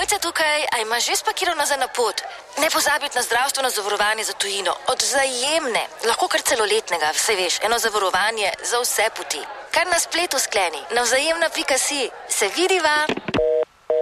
Mojca tukaj, a imaš že spakirano za na pot? Ne pozabiti na zdravstveno zavarovanje za tujino. Od Vzajemne, lahko kar celoletnega, vse veš, eno zavarovanje za vse poti. Kar na spletu skleni, na vzajemna.si. Se vidiva?